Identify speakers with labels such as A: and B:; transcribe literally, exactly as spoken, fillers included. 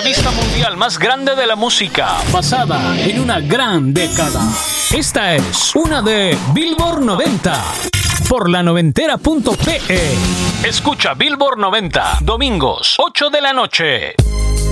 A: revista mundial más grande de la música, basada en una gran década. Esta es una de Billboard noventa, por la noventera punto pe. Escucha Billboard noventa, domingos, ocho de la noche.